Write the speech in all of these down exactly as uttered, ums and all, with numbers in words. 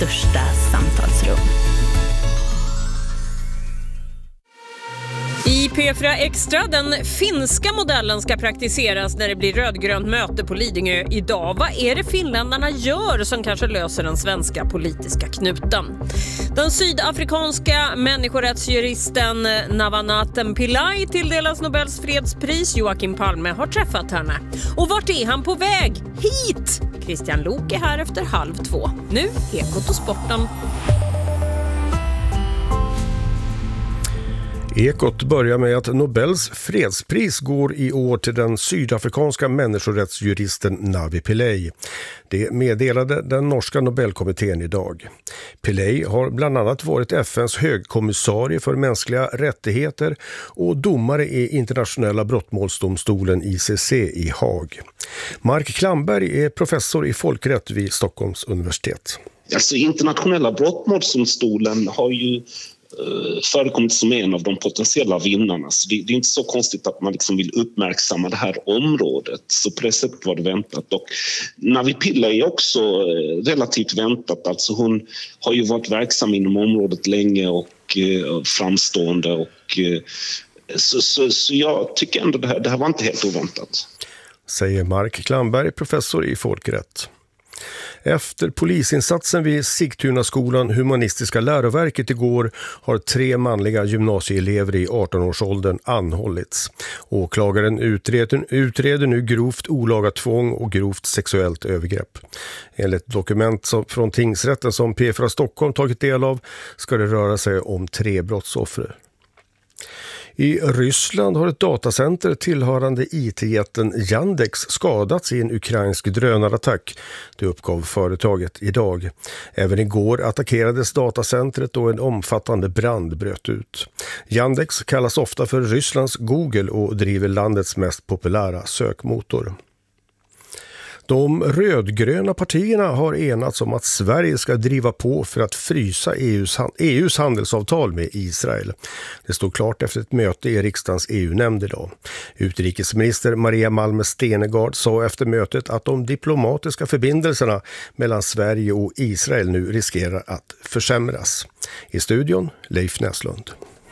största samtalsrum. I P fyra Extra, den finska modellen ska praktiseras när det blir rödgrönt möte på Lidingö idag. Vad är det finländarna gör som kanske löser den svenska politiska knuten? Den sydafrikanska människorättsjuristen Navanathem Pillay tilldelas Nobels fredspris. Joakim Palme har träffat henne. Och vart är han på väg? Hit! Christian Lok är här efter halv två. Nu, Ekot och sporten. Ekot börjar med att Nobels fredspris går i år till den sydafrikanska människorättsjuristen Navi Pillay. Det meddelade den norska Nobelkommittén idag. Pillay har bland annat varit F N:s högkommissarie för mänskliga rättigheter och domare i internationella brottmålsdomstolen I C C i Haag. Mark Klamberg är professor i folkrätt vid Stockholms universitet. Alltså internationella brottmålsdomstolen har ju förekommit som en av de potentiella vinnarna. Så det, det är inte så konstigt att man liksom vill uppmärksamma det här området. Så på det sättet var det väntat. Och Navi Pillay är också relativt väntat. Alltså hon har ju varit verksam inom området länge och eh, framstående. Och, eh, så, så, så jag tycker ändå det här, det här var inte helt oväntat. Säger Mark Klamberg, professor i folkrätt. Efter polisinsatsen vid Sigtunaskolan Humanistiska läroverket igår har tre manliga gymnasieelever i arton-årsåldern anhållits. Åklagaren utreder, utreder nu grovt olaga tvång och grovt sexuellt övergrepp. Enligt dokument som, från tingsrätten som P fyra Stockholm tagit del av ska det röra sig om tre brottsoffer. I Ryssland har ett datacenter tillhörande I T-jätten Yandex skadats i en ukrainsk drönarattack. Det uppgav företaget idag. Även igår attackerades datacentret och en omfattande brand bröt ut. Yandex kallas ofta för Rysslands Google och driver landets mest populära sökmotor. De rödgröna partierna har enats om att Sverige ska driva på för att frysa E U:s, E U:s handelsavtal med Israel. Det stod klart efter ett möte i riksdagens E U-nämnd idag. Utrikesminister Maria Malmö Stenegard sa efter mötet att de diplomatiska förbindelserna mellan Sverige och Israel nu riskerar att försämras. I studion Leif Näslund.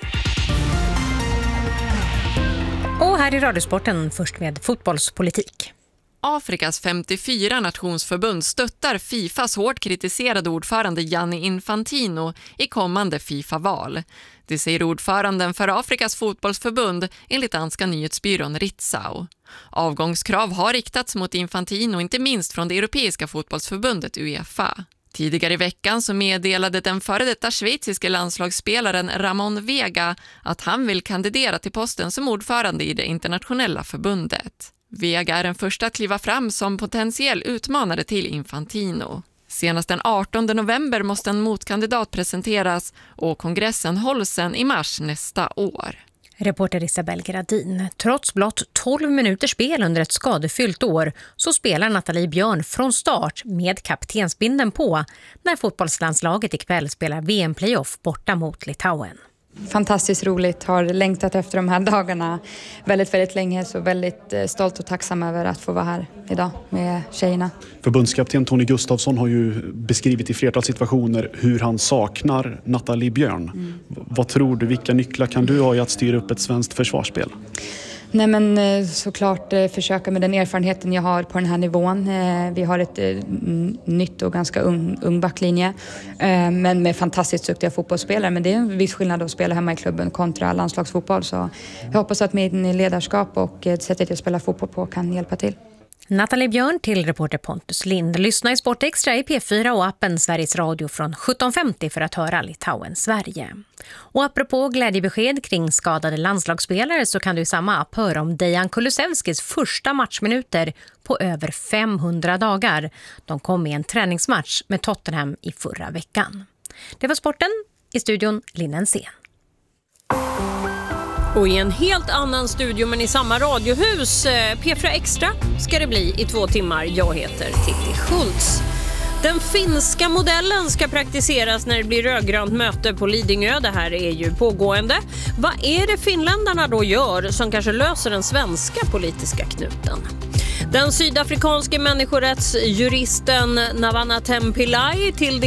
Och här i Radiosporten först med fotbollspolitik. Afrikas femtiofyra nationsförbund stöttar Fifas hårt kritiserade ordförande Gianni Infantino i kommande FIFA-val. Det säger ordföranden för Afrikas fotbollsförbund enligt danska nyhetsbyrån Ritzau. Avgångskrav har riktats mot Infantino, inte minst från det europeiska fotbollsförbundet UEFA. Tidigare i veckan så meddelade den före detta schweiziske landslagsspelaren Ramon Vega att han vill kandidera till posten som ordförande i det internationella förbundet. Vega är den första att kliva fram som potentiell utmanare till Infantino. Senast den artonde november måste en motkandidat presenteras och kongressen hålls sen i mars nästa år. Reporter Isabel Gradin. Trots blott tolv minuters spel under ett skadefyllt år så spelar Nathalie Björn från start med kaptensbinden på när fotbollslandslaget ikväll spelar V M-playoff borta mot Litauen. Fantastiskt roligt, har längtat efter de här dagarna väldigt, väldigt länge, så väldigt stolt och tacksam över att få vara här idag med tjejerna. Förbundskapten Tony Gustafsson har ju beskrivit i flertal situationer hur han saknar Nathalie Björn. Mm. Vad tror du, vilka nycklar kan du ha i att styra upp ett svenskt försvarsspel? Nej, men såklart försöka med den erfarenheten jag har på den här nivån. Vi har ett nytt och ganska ung, ung backlinje, men med fantastiskt duktiga fotbollsspelare. Men det är en viss skillnad att spela hemma i klubben kontra landslagsfotboll. Så jag hoppas att min ledarskap och sättet jag spelar fotboll på kan hjälpa till. Nathalie Björn till reporter Pontus Lind. Lyssna i Sportextra i P fyra och appen Sveriges Radio från sjutton femtio för att höra Litauen Sverige. Och apropå glädjebesked kring skadade landslagsspelare så kan du i samma app höra om Dejan Kulusevskis första matchminuter på över femhundra dagar. De kom i en träningsmatch med Tottenham i förra veckan. Det var sporten, i studion Linnen Sen. Och i en helt annan studio men i samma radiohus, P fyra Extra, ska det bli i två timmar. Jag heter Titti Schultz. Den finska modellen ska praktiseras när det blir rödgrönt möte på Lidingö. Det här är ju pågående. Vad är det finländarna då gör som kanske löser den svenska politiska knuten? Den sydafrikanske människorättsjuristen Navanathem Pillay till